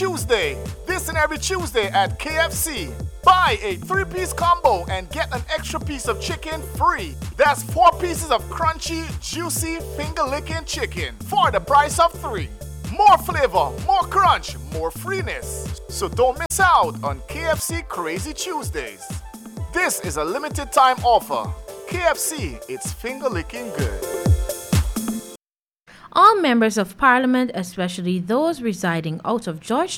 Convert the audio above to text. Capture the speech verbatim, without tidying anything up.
Tuesday. This and every Tuesday at K F C. Buy a three-piece combo and get an extra piece of chicken free. That's four pieces of crunchy, juicy, finger-licking chicken for the price of three. More flavor, more crunch, more freeness. So don't miss out on K F C Crazy Tuesdays. This is a limited time offer. K F C, it's finger-licking good. All members of Parliament, especially those residing out of Georgetown,